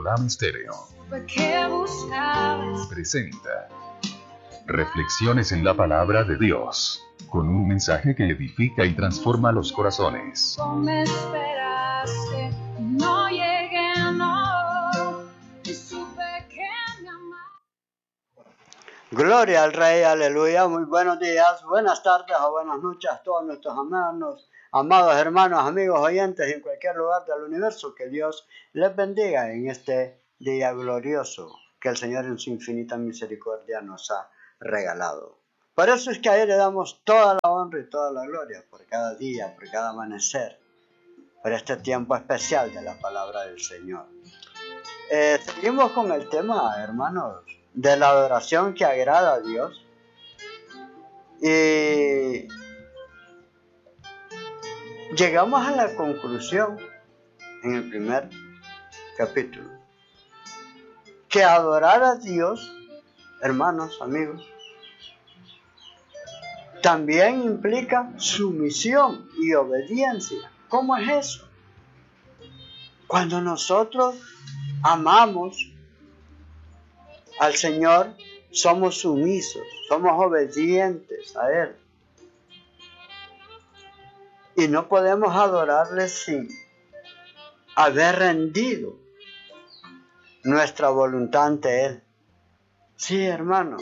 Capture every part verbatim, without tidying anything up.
Radam Stereo presenta Reflexiones en la Palabra de Dios, con un mensaje que edifica y transforma los corazones. Me esperaste, no llegué, no, y supe que me amaba. Gloria al Rey, aleluya. Muy buenos días, buenas tardes o buenas noches a todos nuestros amados, amados hermanos, amigos, oyentes en cualquier lugar del universo. Que Dios les bendiga en este día glorioso que el Señor en su infinita misericordia nos ha regalado. Por eso es que a Él le damos toda la honra y toda la gloria por cada día, por cada amanecer, por este tiempo especial de la palabra del Señor. Eh, seguimos con el tema, hermanos, de la adoración que agrada a Dios. Y llegamos a la conclusión en el primer capítulo que adorar a Dios, hermanos, amigos, también implica sumisión y obediencia. ¿Cómo es eso? Cuando nosotros amamos al Señor, somos sumisos, somos obedientes a Él. Y no podemos adorarle sin haber rendido nuestra voluntad ante Él. Sí, hermano.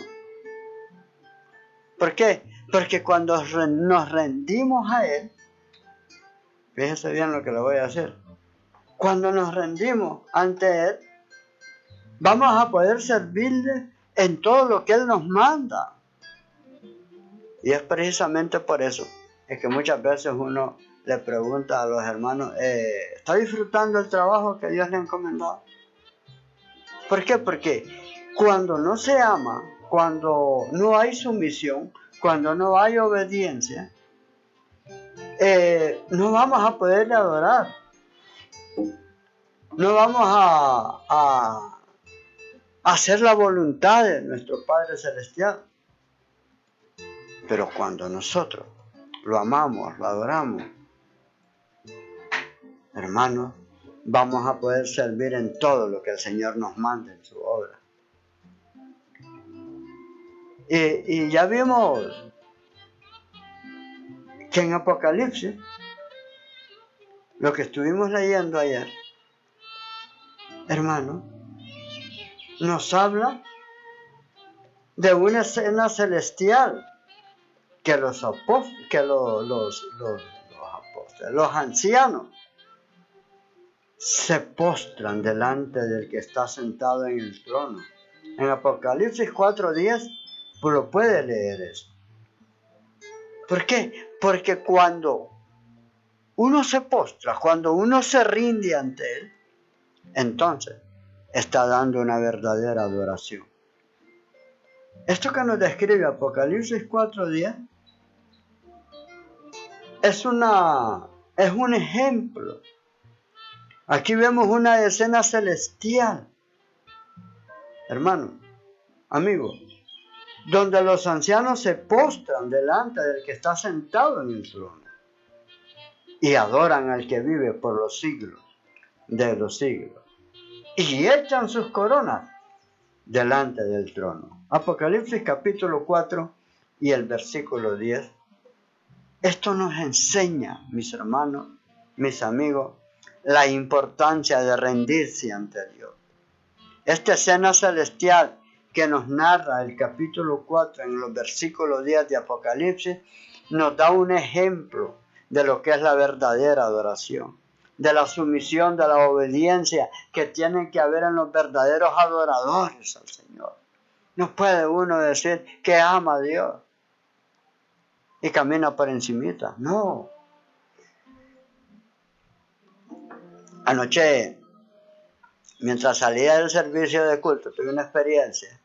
¿Por qué? Porque cuando nos rendimos a Él, fíjese bien lo que le voy a hacer. Cuando nos rendimos ante Él, vamos a poder servirle en todo lo que Él nos manda. Y es precisamente por eso es que muchas veces uno le pregunta a los hermanos, eh, ¿está disfrutando el trabajo que Dios le ha encomendado? ¿Por qué? Porque cuando no se ama, cuando no hay sumisión, cuando no hay obediencia, eh, no vamos a poderle adorar. No vamos a, a, a hacer la voluntad de nuestro Padre Celestial. Pero cuando nosotros lo amamos, lo adoramos, hermanos, vamos a poder servir en todo lo que el Señor nos manda en su obra. Y, y ya vimos que en Apocalipsis, lo que estuvimos leyendo ayer, hermano, nos habla de una escena celestial que los apóstoles, que los, los, los, los apóstoles, los ancianos, se postran delante del que está sentado en el trono. En Apocalipsis cuatro diez, pues lo puede leer eso. ¿Por qué? Porque cuando uno se postra, cuando uno se rinde ante Él, entonces está dando una verdadera adoración. Esto que nos describe Apocalipsis cuatro diez es, una, es un ejemplo. Aquí vemos una escena celestial, hermano, amigo, donde los ancianos se postran delante del que está sentado en el trono y adoran al que vive por los siglos de los siglos y echan sus coronas delante del trono. Apocalipsis capítulo cuatro y el versículo diez. Esto nos enseña, mis hermanos, mis amigos, la importancia de rendirse ante Dios. Esta escena celestial que nos narra el capítulo cuatro en los versículos diez de Apocalipsis nos da un ejemplo de lo que es la verdadera adoración, de la sumisión, de la obediencia que tiene que haber en los verdaderos adoradores al Señor. No puede uno decir que ama a Dios y camina por encimita. No. Anoche, mientras salía del servicio de culto, tuve una experiencia.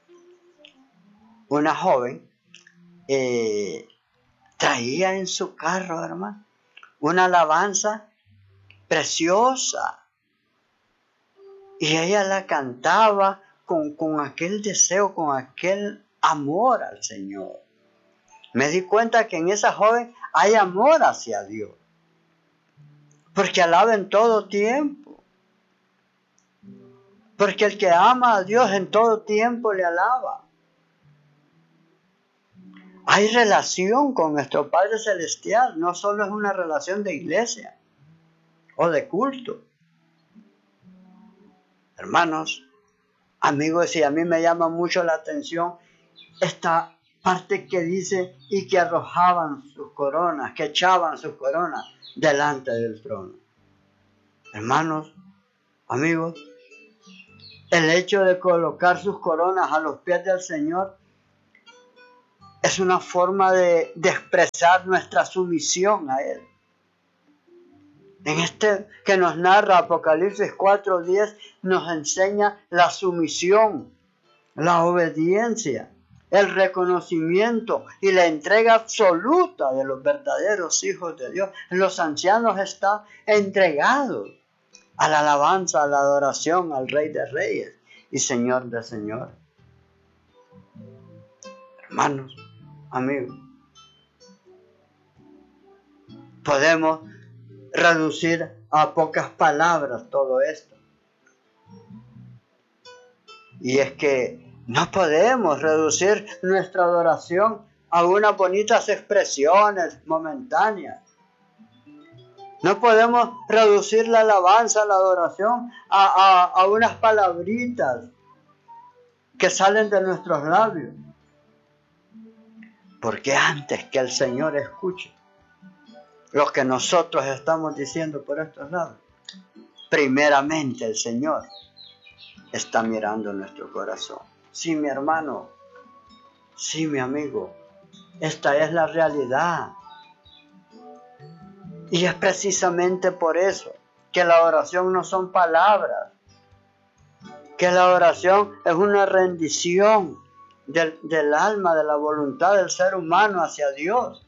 Una joven eh, traía en su carro, hermano, una alabanza preciosa. Y ella la cantaba con, con aquel deseo, con aquel amor al Señor. Me di cuenta que en esa joven hay amor hacia Dios. Porque alaba en todo tiempo. Porque el que ama a Dios en todo tiempo le alaba. Hay relación con nuestro Padre Celestial, no solo es una relación de iglesia o de culto. Hermanos, amigos, y a mí me llama mucho la atención esta parte que dice, y que arrojaban sus coronas, que echaban sus coronas delante del trono. Hermanos, amigos, el hecho de colocar sus coronas a los pies del Señor es una forma de, de expresar nuestra sumisión a Él. En este que nos narra Apocalipsis cuatro diez, nos enseña la sumisión, la obediencia, el reconocimiento y la entrega absoluta de los verdaderos hijos de Dios. Los ancianos están entregados a la alabanza, a la adoración al Rey de Reyes y Señor de Señores. Hermanos, amigos, podemos reducir a pocas palabras todo esto. Y es que no podemos reducir nuestra adoración a unas bonitas expresiones momentáneas. No podemos reducir la alabanza, la adoración a, a, a unas palabritas que salen de nuestros labios. Porque antes que el Señor escuche lo que nosotros estamos diciendo por estos lados, primeramente el Señor está mirando nuestro corazón. Sí, mi hermano, sí, mi amigo, esta es la realidad. Y es precisamente por eso que la oración no son palabras, que la oración es una rendición del, del alma, de la voluntad del ser humano hacia Dios.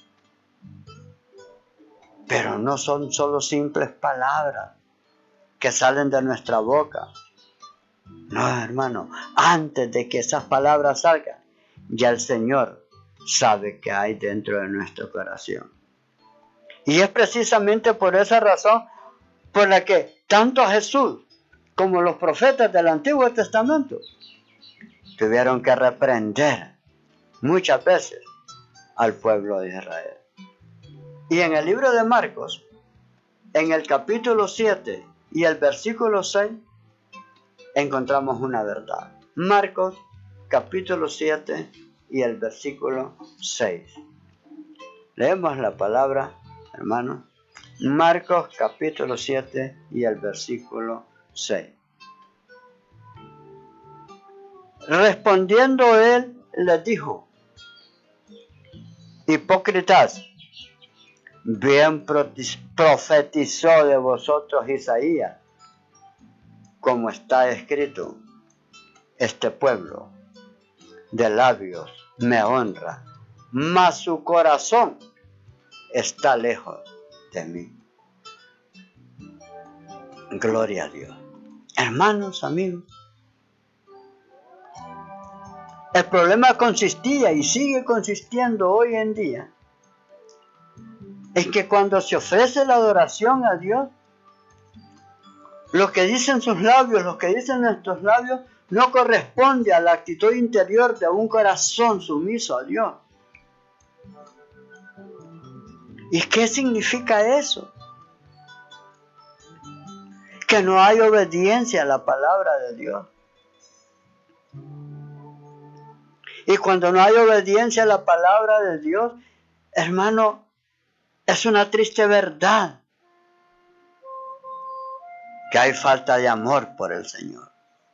Pero no son solo simples palabras que salen de nuestra boca. No, hermano, antes de que esas palabras salgan, ya el Señor sabe qué hay dentro de nuestro corazón. Y es precisamente por esa razón por la que tanto Jesús como los profetas del Antiguo Testamento tuvieron que reprender muchas veces al pueblo de Israel. Y en el libro de Marcos, en el capítulo siete y el versículo seis, encontramos una verdad. Marcos, capítulo siete y el versículo seis. Leemos la palabra, hermanos. Marcos, capítulo siete y el versículo seis. Respondiendo él, les dijo: hipócritas, bien profetizó de vosotros Isaías, como está escrito: este pueblo de labios me honra, mas su corazón está lejos de mí. Gloria a Dios. Hermanos, amigos, el problema consistía y sigue consistiendo hoy en día en que cuando se ofrece la adoración a Dios, lo que dicen sus labios, lo que dicen nuestros labios, no corresponde a la actitud interior de un corazón sumiso a Dios. ¿Y qué significa eso? Que no hay obediencia a la palabra de Dios. Y cuando no hay obediencia a la palabra de Dios, hermano, es una triste verdad que hay falta de amor por el Señor.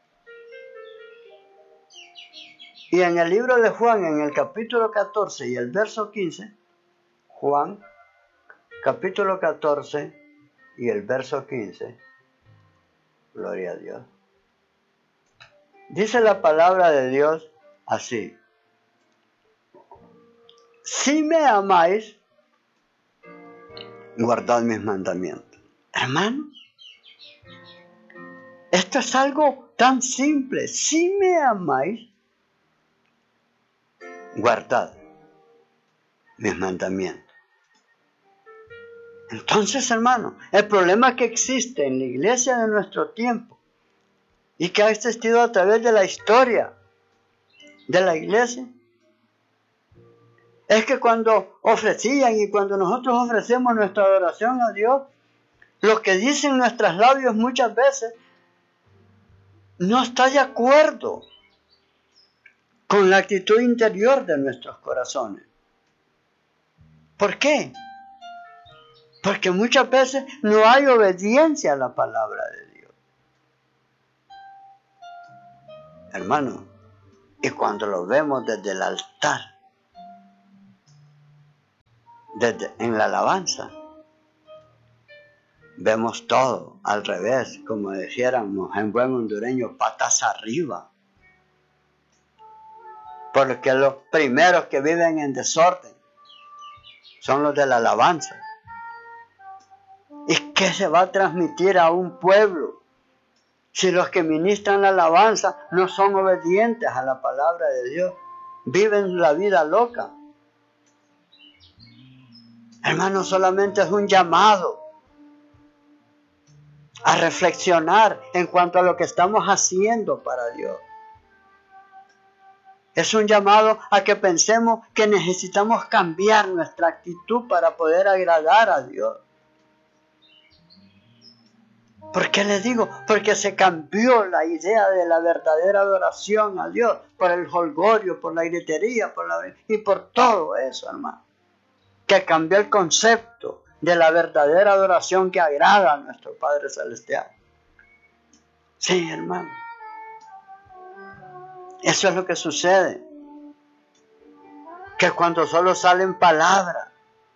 Y en el libro de Juan, en el capítulo catorce y el verso quince, Juan, capítulo catorce y el verso quince, gloria a Dios. Dice la palabra de Dios así: si me amáis, guardad mis mandamientos. Hermano, esto es algo tan simple. Si me amáis, guardad mis mandamientos. Entonces, hermano, el problema que existe en la iglesia de nuestro tiempo y que ha existido a través de la historia de la iglesia, es que cuando ofrecían y cuando nosotros ofrecemos nuestra adoración a Dios, lo que dicen nuestros labios muchas veces no está de acuerdo con la actitud interior de nuestros corazones. ¿Por qué? Porque muchas veces no hay obediencia a la palabra de Dios. Hermano, y cuando lo vemos desde el altar, desde en la alabanza, vemos todo al revés, como dijéramos en buen hondureño, patas arriba. Porque los primeros que viven en desorden son los de la alabanza. ¿Y qué se va a transmitir a un pueblo si los que ministran la alabanza no son obedientes a la palabra de Dios? Viven la vida loca. Hermano, solamente es un llamado a reflexionar en cuanto a lo que estamos haciendo para Dios. Es un llamado a que pensemos que necesitamos cambiar nuestra actitud para poder agradar a Dios. ¿Por qué les digo? Porque se cambió la idea de la verdadera adoración a Dios por el jolgorio, por la gritería, por la... y por todo eso, hermano. Que cambió el concepto de la verdadera adoración que agrada a nuestro Padre Celestial. Sí, hermano. Eso es lo que sucede. Que cuando solo salen palabras,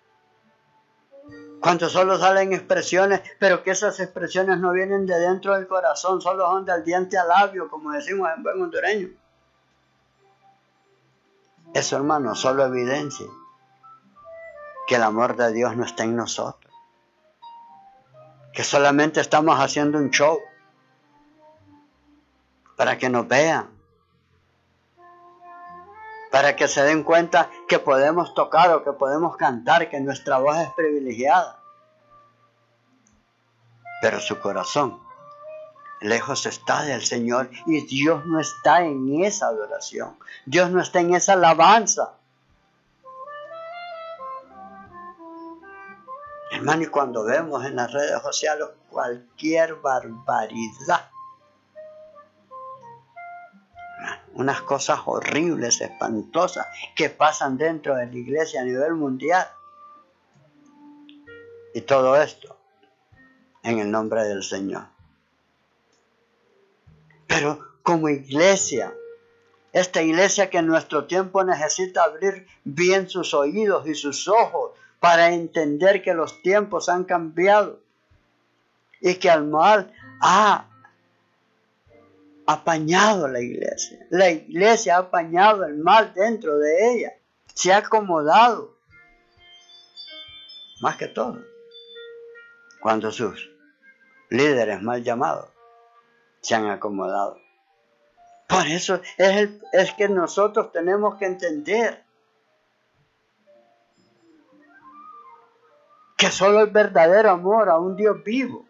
cuando solo salen expresiones, pero que esas expresiones no vienen de dentro del corazón, solo son del diente al labio, como decimos en buen hondureño. Eso, hermano, solo evidencia que el amor de Dios no está en nosotros. Que solamente estamos haciendo un show para que nos vean. Para que se den cuenta que podemos tocar o que podemos cantar, que nuestra voz es privilegiada. Pero su corazón lejos está del Señor y Dios no está en esa adoración. Dios no está en esa alabanza. Hermano, y cuando vemos en las redes sociales cualquier barbaridad, unas cosas horribles, espantosas, que pasan dentro de la iglesia a nivel mundial. Y todo esto en el nombre del Señor. Pero como iglesia, esta iglesia que en nuestro tiempo necesita abrir bien sus oídos y sus ojos para entender que los tiempos han cambiado y que el mal ha apañado la iglesia. La iglesia ha apañado el mal dentro de ella. Se ha acomodado. Más que todo, cuando sus líderes mal llamados se han acomodado. Por eso es, el, es que nosotros tenemos que entender que solo el verdadero amor a un Dios vivo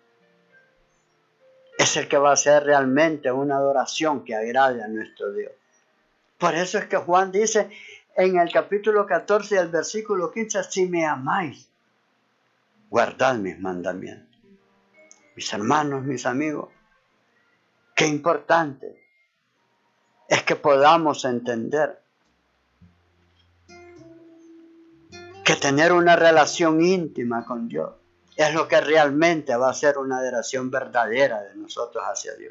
es el que va a ser realmente una adoración que agrade a nuestro Dios. Por eso es que Juan dice en el capítulo catorce del versículo quince, si me amáis, guardad mis mandamientos. Mis hermanos, mis amigos, qué importante es que podamos entender que tener una relación íntima con Dios es lo que realmente va a ser una adoración verdadera de nosotros hacia Dios.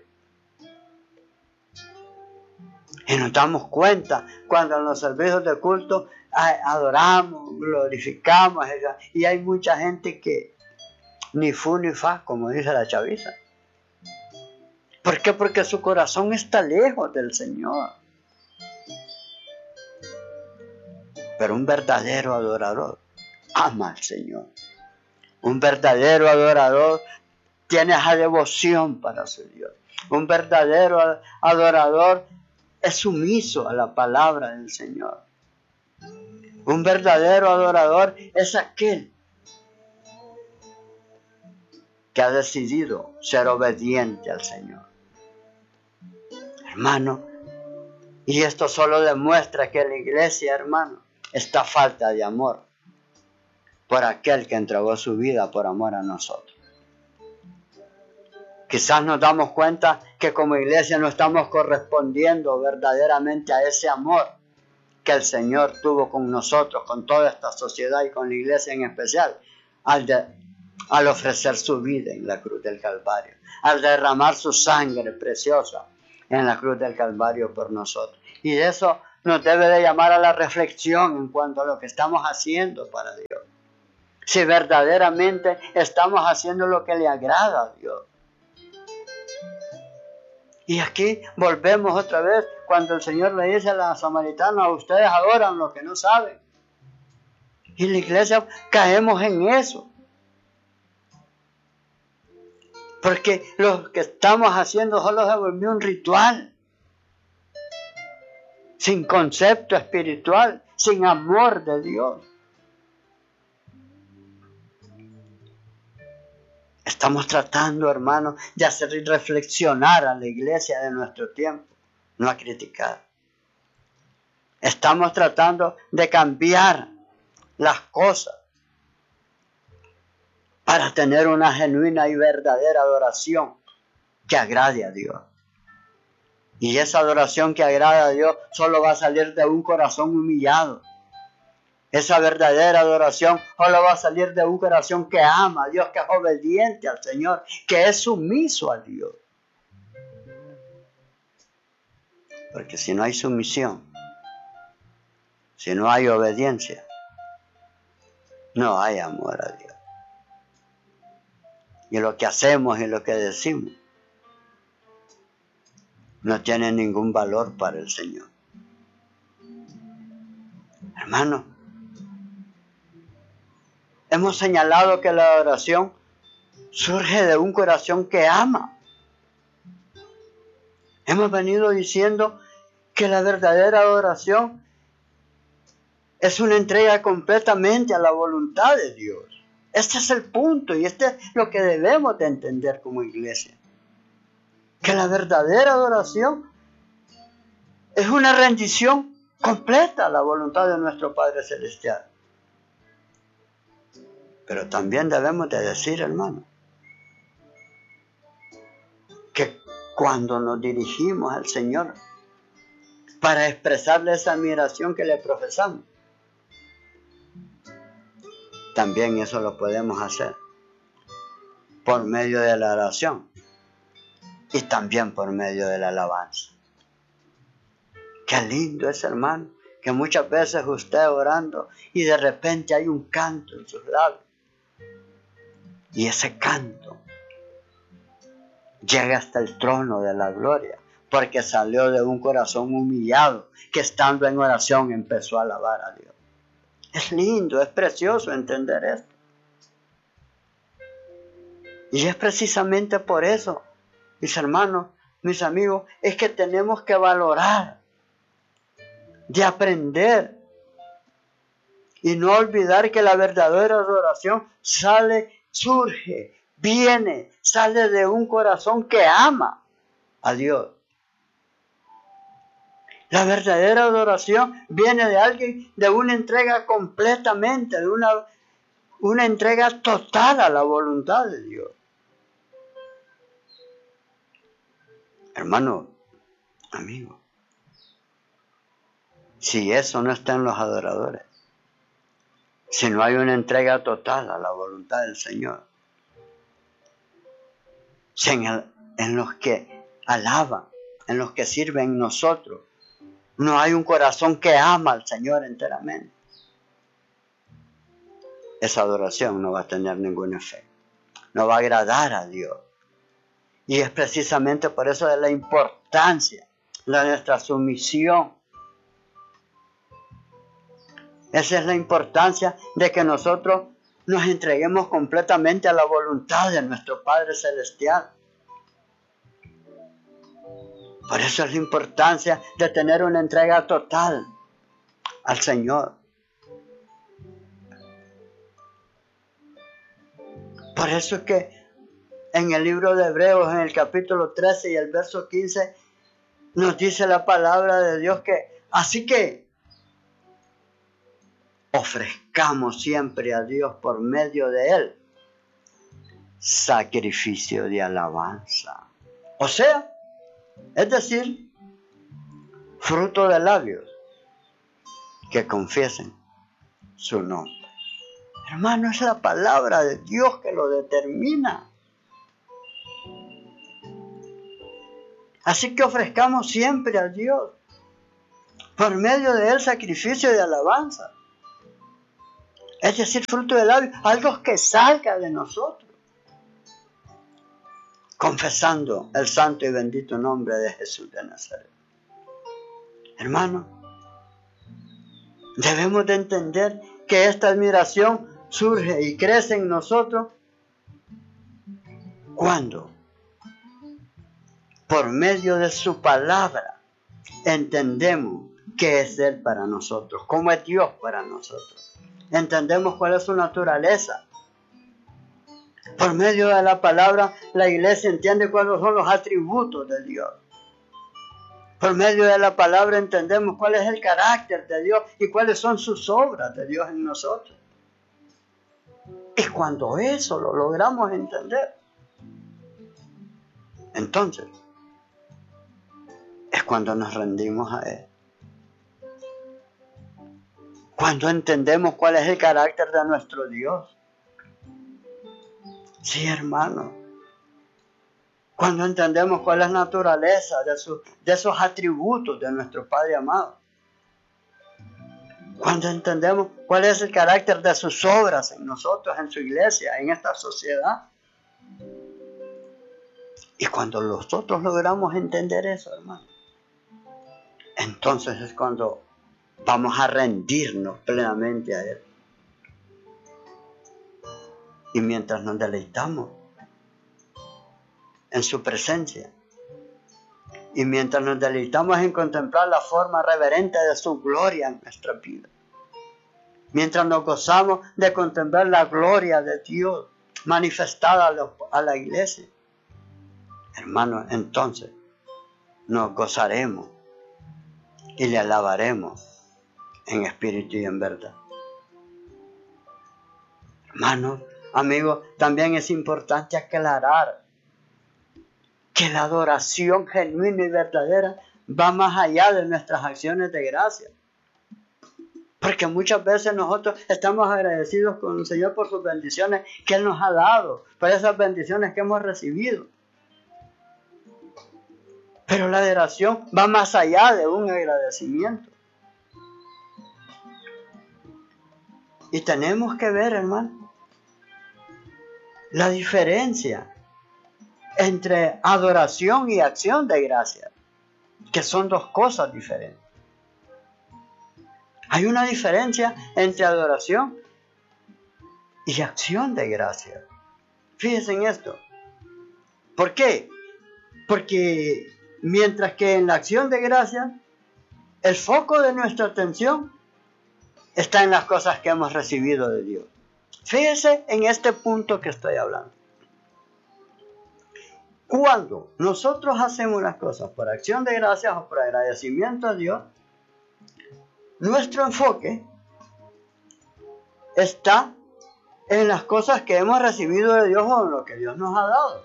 Y nos damos cuenta cuando en los servicios de culto adoramos, glorificamos, y hay mucha gente que ni fu ni fa, como dice la chaviza. ¿Por qué? Porque su corazón está lejos del Señor. Pero un verdadero adorador ama al Señor. Un verdadero adorador tiene esa devoción para su Dios. Un verdadero adorador es sumiso a la palabra del Señor. Un verdadero adorador es aquel que ha decidido ser obediente al Señor. hermano. Y esto solo demuestra que la iglesia, hermano, está falta de amor por aquel que entregó su vida por amor a nosotros. Quizás nos damos cuenta que como iglesia no estamos correspondiendo verdaderamente a ese amor que el Señor tuvo con nosotros, con toda esta sociedad y con la iglesia en especial, al, de, al ofrecer su vida en la cruz del Calvario, al derramar su sangre preciosa en la cruz del Calvario por nosotros. Y eso nos debe de llamar a la reflexión en cuanto a lo que estamos haciendo para Dios. Si verdaderamente estamos haciendo lo que le agrada a Dios. Y aquí volvemos otra vez cuando el Señor le dice a la samaritana, ustedes adoran lo que no saben. Y en la iglesia caemos en eso. Porque lo que estamos haciendo solo se volvió un ritual. Sin concepto espiritual, sin amor de Dios. Estamos tratando, hermanos, de hacer reflexionar a la iglesia de nuestro tiempo, no a criticar. Estamos tratando de cambiar las cosas para tener una genuina y verdadera adoración que agrade a Dios. Y esa adoración que agrada a Dios solo va a salir de un corazón humillado. Esa verdadera adoración solo va a salir de un corazón que ama a Dios, que es obediente al Señor, que es sumiso a Dios. Porque si no hay sumisión, si no hay obediencia, no hay amor a Dios. Y lo que hacemos y lo que decimos no tiene ningún valor para el Señor. Hermano, hemos señalado que la adoración surge de un corazón que ama. Hemos venido diciendo que la verdadera adoración es una entrega completamente a la voluntad de Dios. Este es el punto y este es lo que debemos de entender como iglesia. Que la verdadera adoración es una rendición completa a la voluntad de nuestro Padre Celestial. Pero también debemos de decir, hermano, que cuando nos dirigimos al Señor para expresarle esa admiración que le profesamos, también eso lo podemos hacer por medio de la oración y también por medio de la alabanza. Qué lindo es, hermano, que muchas veces usted orando y de repente hay un canto en sus labios. Y ese canto llega hasta el trono de la gloria, porque salió de un corazón humillado que estando en oración empezó a alabar a Dios. Es lindo, es precioso entender esto. Y es precisamente por eso, mis hermanos, mis amigos, es que tenemos que valorar, de aprender y no olvidar que la verdadera adoración sale, surge, viene, sale de un corazón que ama a Dios. La verdadera adoración viene de alguien, de una entrega completamente, de una, una entrega total a la voluntad de Dios. Hermano, amigo, si eso no está en los adoradores, si no hay una entrega total a la voluntad del Señor, si en, el, en los que alaban, en los que sirven nosotros, no hay un corazón que ama al Señor enteramente, esa adoración no va a tener ningún efecto, no va a agradar a Dios. Y es precisamente por eso de la importancia de nuestra sumisión. Esa es la importancia de que nosotros nos entreguemos completamente a la voluntad de nuestro Padre Celestial. Por eso es la importancia de tener una entrega total al Señor. Por eso es que en el libro de Hebreos, en el capítulo trece y el verso quince, Nos dice la palabra de Dios que, así que, ofrezcamos siempre a Dios por medio de Él sacrificio de alabanza. O sea, es decir, fruto de labios que confiesen su nombre. Hermano, es la palabra de Dios que lo determina. Así que ofrezcamos siempre a Dios por medio de Él sacrificio de alabanza. Es decir, fruto de labios, algo que salga de nosotros, confesando el santo y bendito nombre de Jesús de Nazaret. Hermano, debemos de entender que esta admiración surge y crece en nosotros cuando, por medio de su palabra, entendemos qué es Él para nosotros, cómo es Dios para nosotros. Entendemos cuál es su naturaleza. Por medio de la palabra, la iglesia entiende cuáles son los atributos de Dios. Por medio de la palabra entendemos cuál es el carácter de Dios y cuáles son sus obras de Dios en nosotros. Y cuando eso lo logramos entender, entonces es cuando nos rendimos a Él. Cuando entendemos cuál es el carácter de nuestro Dios. Sí, hermano. Cuando entendemos cuál es la naturaleza de, su, de esos atributos de nuestro Padre amado. Cuando entendemos cuál es el carácter de sus obras en nosotros, en su iglesia, en esta sociedad. Y cuando nosotros logramos entender eso, hermano, entonces es cuando vamos a rendirnos plenamente a Él. Y mientras nos deleitamos en su presencia, y mientras nos deleitamos en contemplar la forma reverente de su gloria en nuestra vida, mientras nos gozamos de contemplar la gloria de Dios manifestada a, lo, a la iglesia, hermano, entonces nos gozaremos y le alabaremos en espíritu y en verdad. Hermanos, amigos, también es importante aclarar que la adoración genuina y verdadera va más allá de nuestras acciones de gracia. Porque muchas veces nosotros estamos agradecidos con el Señor por sus bendiciones que Él nos ha dado, por esas bendiciones que hemos recibido. Pero la adoración va más allá de un agradecimiento. Y tenemos que ver, hermano, la diferencia entre adoración y acción de gracia, que son dos cosas diferentes. Hay una diferencia entre adoración y acción de gracia. Fíjense en esto. ¿Por qué? Porque mientras que en la acción de gracia, el foco de nuestra atención está en las cosas que hemos recibido de Dios. Fíjense en este punto que estoy hablando. Cuando nosotros hacemos las cosas por acción de gracias o por agradecimiento a Dios, nuestro enfoque está en las cosas que hemos recibido de Dios o en lo que Dios nos ha dado.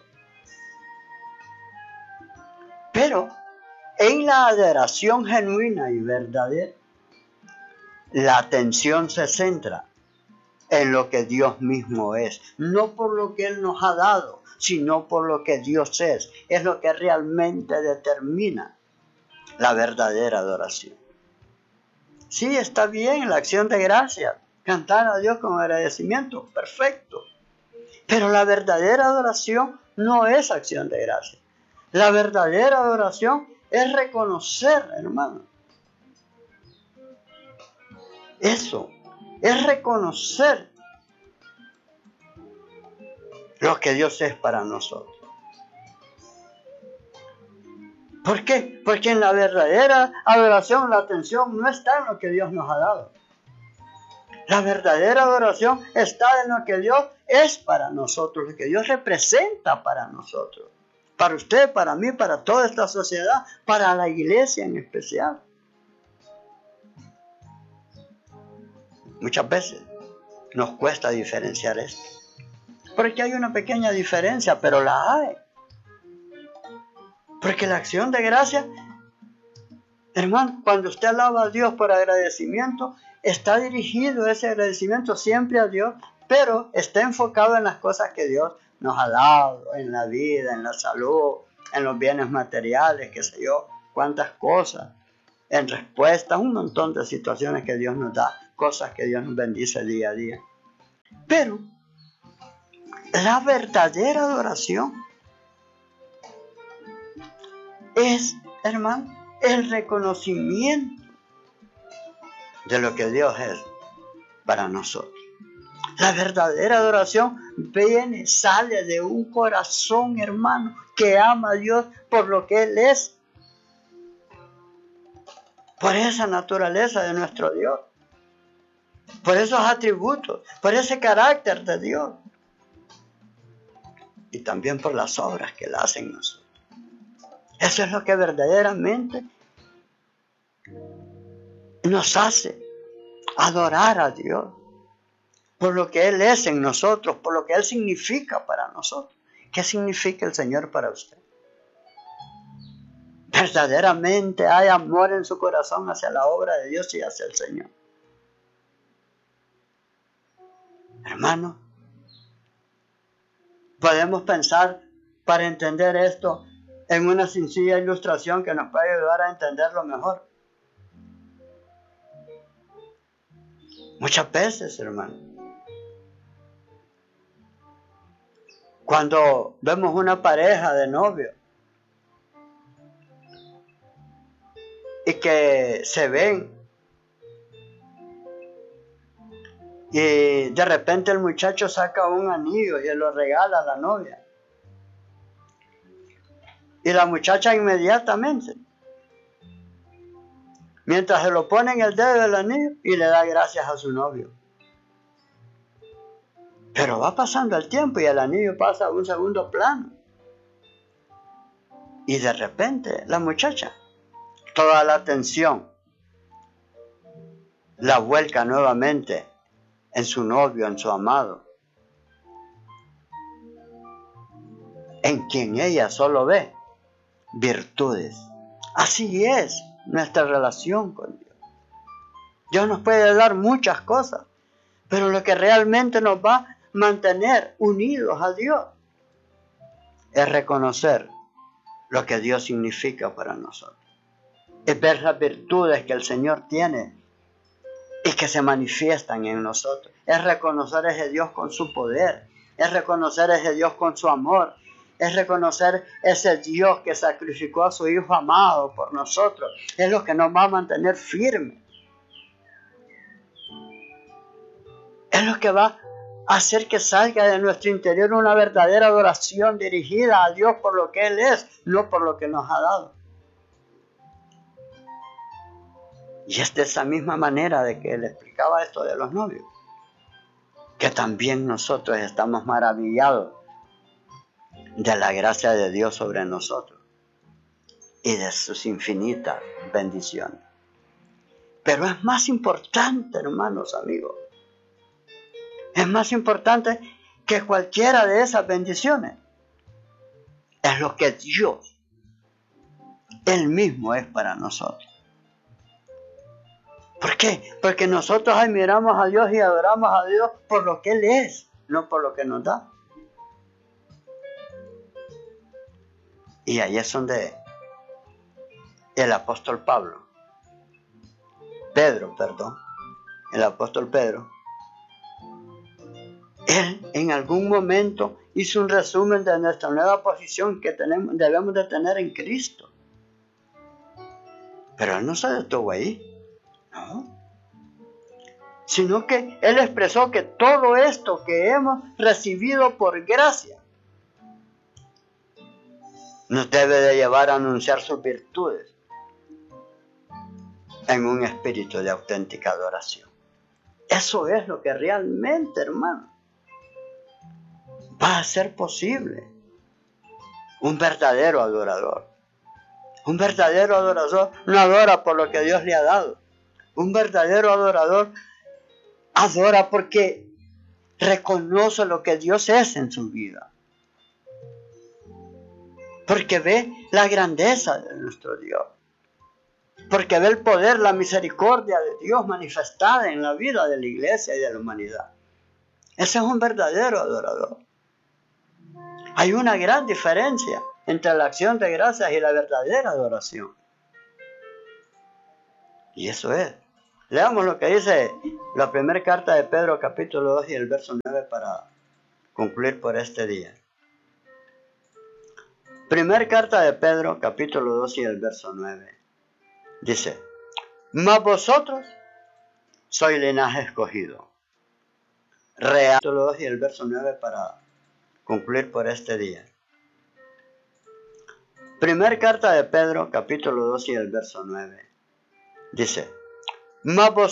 Pero en la adoración genuina y verdadera, la atención se centra en lo que Dios mismo es, no por lo que Él nos ha dado, sino por lo que Dios es. Es lo que realmente determina la verdadera adoración. Sí, está bien la acción de gracias, cantar a Dios con agradecimiento, perfecto. Pero la verdadera adoración no es acción de gracias. La verdadera adoración es reconocer, hermano. Eso, es reconocer lo que Dios es para nosotros. ¿Por qué? Porque en la verdadera adoración la atención no está en lo que Dios nos ha dado. La verdadera adoración está en lo que Dios es para nosotros, lo que Dios representa para nosotros, Para usted, para mí, para toda esta sociedad, para la iglesia en especial. Muchas veces nos cuesta diferenciar esto. Porque hay una pequeña diferencia, pero la hay. Porque la acción de gracia, hermano, cuando usted alaba a Dios por agradecimiento, está dirigido ese agradecimiento siempre a Dios, pero está enfocado en las cosas que Dios nos ha dado, en la vida, en la salud, en los bienes materiales, qué sé yo, cuántas cosas, en respuesta a un montón de situaciones que Dios nos da, cosas que Dios nos bendice día a día. Pero la verdadera adoración es, hermano, el reconocimiento de lo que Dios es para nosotros. La verdadera adoración viene, sale de un corazón, hermano, que ama a Dios por lo que Él es. Por esa naturaleza de nuestro Dios. Por esos atributos, por ese carácter de Dios. Y también por las obras que Él hace en nosotros. Eso es lo que verdaderamente nos hace adorar a Dios. Por lo que Él es en nosotros, por lo que Él significa para nosotros. ¿Qué significa el Señor para usted? Verdaderamente hay amor en su corazón hacia la obra de Dios y hacia el Señor. Hermano, podemos pensar para entender esto en una sencilla ilustración que nos puede ayudar a entenderlo mejor. Muchas veces, hermano, cuando vemos una pareja de novios y que se ven y de repente el muchacho saca un anillo y lo regala a la novia. Y la muchacha inmediatamente, mientras se lo pone en el dedo del anillo y le da gracias a su novio. Pero va pasando el tiempo y el anillo pasa a un segundo plano. Y de repente la muchacha, toda la atención la vuelca nuevamente en su novio, en su amado, en quien ella solo ve virtudes. Así es nuestra relación con Dios. Dios nos puede dar muchas cosas, pero lo que realmente nos va a mantener unidos a Dios es reconocer lo que Dios significa para nosotros. Es ver las virtudes que el Señor tiene y que se manifiestan en nosotros. Es reconocer a ese Dios con su poder. Es reconocer a ese Dios con su amor. Es reconocer ese Dios que sacrificó a su Hijo amado por nosotros. Es lo que nos va a mantener firmes. Es lo que va a hacer que salga de nuestro interior una verdadera adoración dirigida a Dios por lo que Él es, no por lo que nos ha dado. Y es de esa misma manera de que Él explicaba esto de los novios, que también nosotros estamos maravillados de la gracia de Dios sobre nosotros y de sus infinitas bendiciones. Pero es más importante, hermanos, amigos, es más importante que cualquiera de esas bendiciones. Es lo que Dios, Él mismo es para nosotros. ¿Por qué? Porque nosotros admiramos a Dios y adoramos a Dios por lo que Él es, no por lo que nos da. Y ahí es donde el apóstol Pablo, Pedro, perdón, el apóstol Pedro, él en algún momento hizo un resumen de nuestra nueva posición que tenemos, debemos de tener en Cristo. Pero él no se detuvo ahí, no. Sino que él expresó que todo esto que hemos recibido por gracia nos debe de llevar a anunciar sus virtudes en un espíritu de auténtica adoración. Eso es lo que realmente, hermano, va a ser posible Un verdadero adorador. Un verdadero adorador no adora por lo que Dios le ha dado. Un verdadero adorador adora porque reconoce lo que Dios es en su vida. Porque ve la grandeza de nuestro Dios. Porque ve el poder, la misericordia de Dios manifestada en la vida de la iglesia y de la humanidad. Ese es un verdadero adorador. Hay una gran diferencia entre la acción de gracias y la verdadera adoración. Y eso es. Leamos lo que dice la primera carta de Pedro, capítulo dos y el verso nueve para concluir por este día. Primera carta de Pedro, capítulo dos y el verso nueve. Dice, mas vosotros sois linaje escogido. Real. Capítulo dos y el verso nueve para concluir por este día. Primera carta de Pedro, capítulo dos y el verso nueve. Dice, mas vosotros